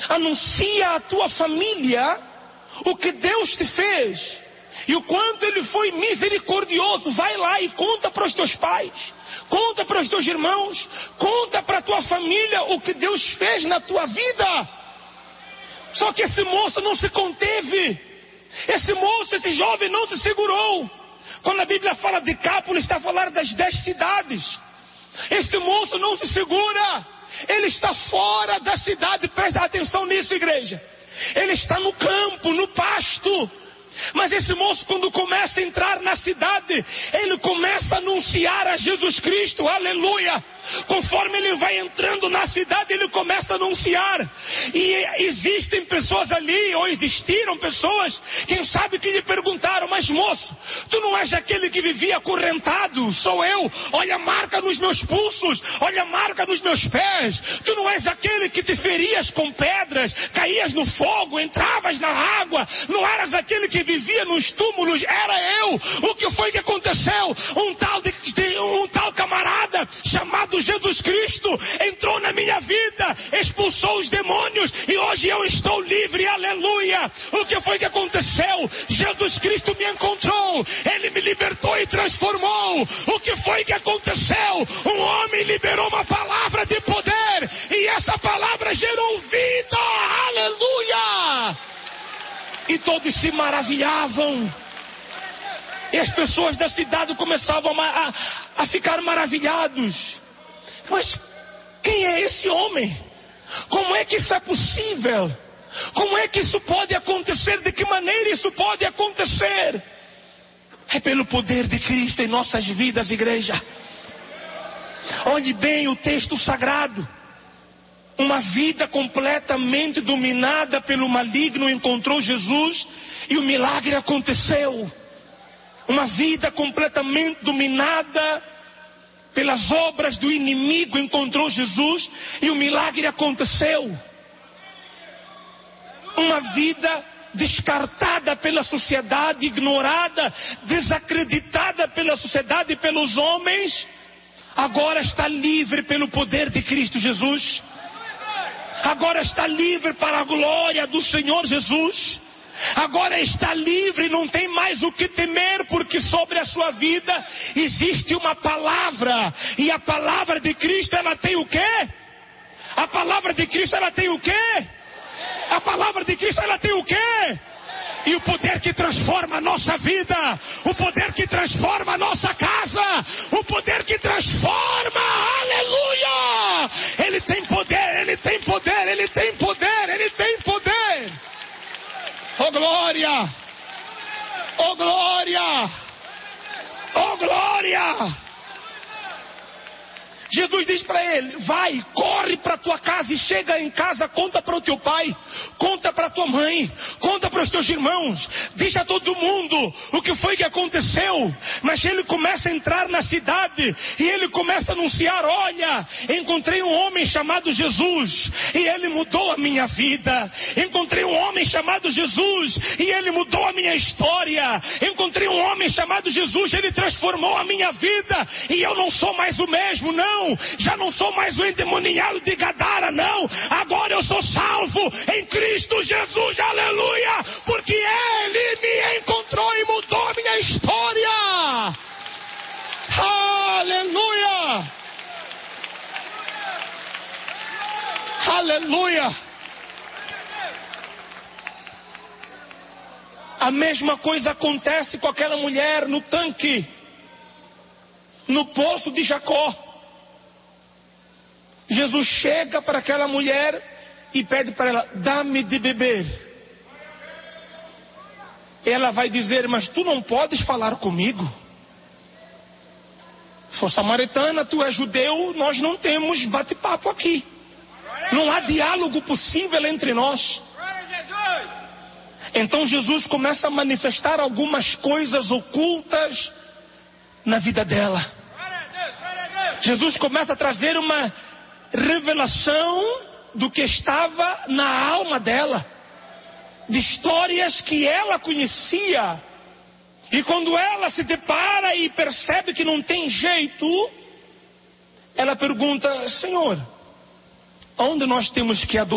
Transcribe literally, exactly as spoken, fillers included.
Anuncia à tua família o que Deus te fez e o quanto Ele foi misericordioso. Vai lá e conta para os teus pais, conta para os teus irmãos, conta para a tua família o que Deus fez na tua vida. Só que esse moço não se conteve. Esse moço, esse jovem não se segurou. Quando a Bíblia fala de Decápolis, está a falar das dez cidades. Este moço não se segura. Ele está fora da cidade. Presta atenção nisso, igreja. Ele está no campo, no pasto. Mas esse moço, quando começa a entrar na cidade, ele começa a anunciar a Jesus Cristo, aleluia. Conforme ele vai entrando na cidade, ele começa a anunciar. E existem pessoas ali, ou existiram pessoas, quem sabe que lhe perguntaram: mas moço, tu não és aquele que vivia acorrentado? Sou eu, olha a marca nos meus pulsos, olha a marca nos meus pés. Tu não és aquele que te ferias com pedras, caías no fogo, entravas na água? Não eras aquele que vivia nos túmulos? Era eu. O que foi que aconteceu? Um tal, de, um tal camarada chamado Jesus Cristo entrou na minha vida, expulsou os demônios e hoje eu estou livre, aleluia. O que foi que aconteceu? Jesus Cristo me encontrou, Ele me libertou e transformou. O que foi que aconteceu? Um homem liberou uma palavra de poder e essa palavra gerou vida, aleluia. E todos se maravilhavam. E as pessoas da cidade começavam a, a, a ficar maravilhados. Mas quem é esse homem? Como é que isso é possível? Como é que isso pode acontecer? De que maneira isso pode acontecer? É pelo poder de Cristo em nossas vidas, igreja. Olhe bem o texto sagrado. Uma vida completamente dominada pelo maligno encontrou Jesus e o milagre aconteceu. Uma vida completamente dominada pelas obras do inimigo encontrou Jesus e o milagre aconteceu. Uma vida descartada pela sociedade, ignorada, desacreditada pela sociedade e pelos homens, agora está livre pelo poder de Cristo Jesus. Agora está livre para a glória do Senhor Jesus. Agora está livre, não tem mais o que temer, porque sobre a sua vida existe uma palavra. E a palavra de Cristo, ela tem o quê? A palavra de Cristo, ela tem o quê? A palavra de Cristo, ela tem o quê? E o poder que transforma a nossa vida, o poder que transforma a nossa casa, o poder que transforma, aleluia! Ele tem poder, ele tem poder, ele tem poder, ele tem poder. Oh glória! Oh glória! Oh glória! Jesus diz para ele: vai, corre para tua casa e chega em casa, conta para o teu pai, conta para tua mãe, conta para os teus irmãos, diz a todo mundo o que foi que aconteceu. Mas ele começa a entrar na cidade e ele começa a anunciar: olha, encontrei um homem chamado Jesus e ele mudou a minha vida. Encontrei um homem chamado Jesus e ele mudou a minha história. Encontrei um homem chamado Jesus, ele transformou a minha vida e eu não sou mais o mesmo, não. Já não sou mais o endemoniado de Gadara, não. Agora eu sou salvo em Cristo Jesus, aleluia. Porque Ele me encontrou e mudou a minha história. Aleluia. Aleluia. A mesma coisa acontece com aquela mulher no tanque, no poço de Jacó. Jesus chega para aquela mulher e pede para ela: dá-me de beber. Ela vai dizer: mas tu não podes falar comigo. Sou samaritana, tu és judeu, nós não temos bate-papo aqui. Não há diálogo possível entre nós. Então Jesus começa a manifestar algumas coisas ocultas na vida dela. Jesus começa a trazer uma revelação do que estava na alma dela, de histórias que ela conhecia. E quando ela se depara e percebe que não tem jeito, ela pergunta: Senhor, onde nós temos que adorar?